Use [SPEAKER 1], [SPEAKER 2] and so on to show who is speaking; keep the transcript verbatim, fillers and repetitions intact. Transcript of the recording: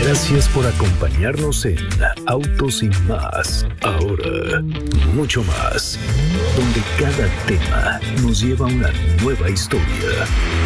[SPEAKER 1] Gracias por acompañarnos en Autos y Más. Ahora, mucho más, donde cada tema nos lleva a una nueva historia.